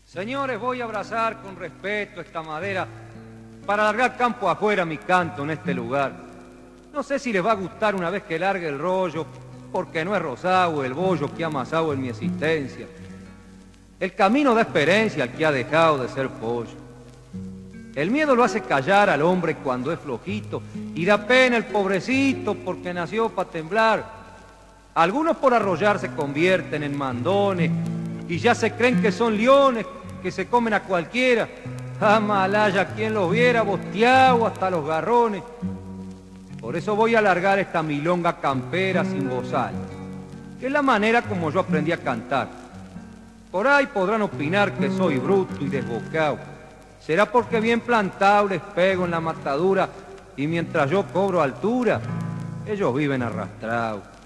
Señores, voy a abrazar con respeto esta madera para largar campo afuera mi canto en este lugar. No sé si les va a gustar una vez que largue el rollo, porque no es rosado el bollo que ha amasado en mi existencia. El camino da experiencia al que ha dejado de ser pollo. El miedo lo hace callar al hombre cuando es flojito y da pena el pobrecito porque nació para temblar. Algunos por arrollar se convierten en mandones y ya se creen que son leones que se comen a cualquiera. Malaya, quien los viera bosteado hasta los garrones. Por eso voy a alargar esta milonga campera sin bozal, que es la manera como yo aprendí a cantar. Por ahí podrán opinar que soy bruto y desbocado. Será porque bien plantado les pego en la matadura y mientras yo cobro altura, ellos viven arrastrados.